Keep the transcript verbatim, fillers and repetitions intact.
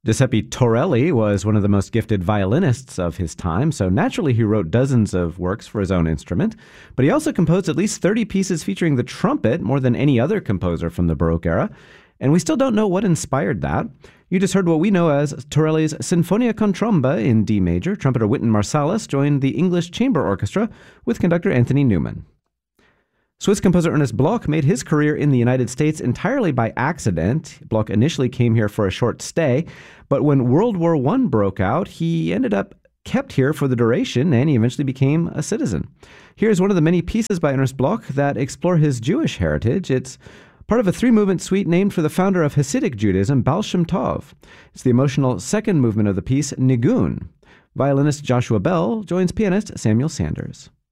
Giuseppe Torelli was one of the most gifted violinists of his time, so naturally he wrote dozens of works for his own instrument, but he also composed at least thirty pieces featuring the trumpet, more than any other composer from the Baroque era, and we still don't know what inspired that. You just heard what we know as Torelli's Sinfonia con Tromba in D major. Trumpeter Wynton Marsalis joined the English Chamber Orchestra with conductor Anthony Newman. Swiss composer Ernest Bloch made his career in the United States entirely by accident. Bloch initially came here for a short stay, but when World War One broke out, he ended up kept here for the duration, and he eventually became a citizen. Here's one of the many pieces by Ernest Bloch that explore his Jewish heritage. It's part of a three-movement suite named for the founder of Hasidic Judaism, Baal Shem Tov. It's the emotional second movement of the piece, Nigun. Violinist Joshua Bell joins pianist Samuel Sanders.